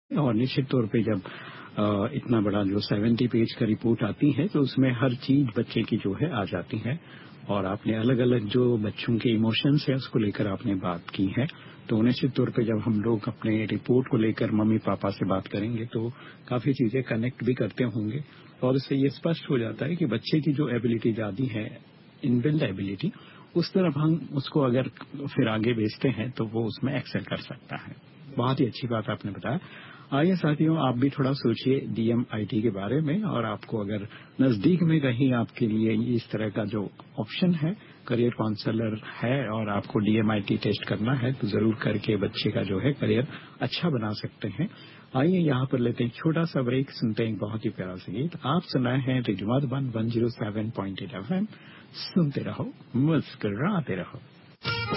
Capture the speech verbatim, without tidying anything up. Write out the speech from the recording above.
और निश्चित तौर पे जब अ, इतना बड़ा जो सत्तर पेज का रिपोर्ट आती है तो उसमें हर चीज़ बच्चे की जो है आ जाती है और आपने अलग-अलग जो बच्चों के इमोशंस हैं उसको लेकर आपने बात की है। तो निश्चित तौर पे जब हम लोग अपने रिपोर्ट को लेकर मम्मी-पापा से बात करेंगे तो काफ़ी चीज़ें कनेक्ट भी करते होंगे और इससे ये स्पष्ट हो जाता है कि बच्चे की जो एबिलिटी ज़्यादा है, इनबिल्ट एबिलिटी, उस तरफ हम उसको अगर फिर आगे भेजते हैं तो वो उसमें एक्सेल कर सकता है। बहुत ही अच्छी बात आपने बताया। आइए साथियों, आप भी थोड़ा सोचिए डीएमआईटी के बारे में और आपको अगर नज़दीक में कहीं आपके लिए इस तरह का जो ऑप्शन है, करियर काउंसलर है और आपको डीएमआईटी टेस्ट करना है तो ज़रूर करके बच्चे का जो है करियर अच्छा बना सकते हैं। आइए यहाँ पर लेते हैं छोटा सा ब्रेक, सुनते हैं एक बहुत ही प्यारा सा गीत। आप सुन रहे हैं रेडियो मधुबन एक सौ सात पॉइंट आठ एफएम। सुनते रहो, मुस्कुराते रहो।